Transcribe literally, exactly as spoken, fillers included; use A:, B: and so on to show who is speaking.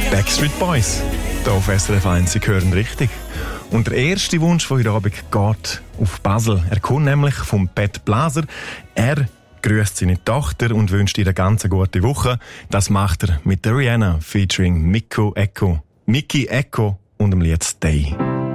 A: Backstreet Boys. Hier auf S R F eins, Sie hören richtig. Und der erste Wunsch von heute Abend geht auf Basel. Er kommt nämlich vom Pat Blaser. Er grüßt seine Tochter und wünscht ihr eine ganz gute Woche. Das macht er mit der Rihanna featuring Miko Echo. Miki Echo und dem Lied Stay.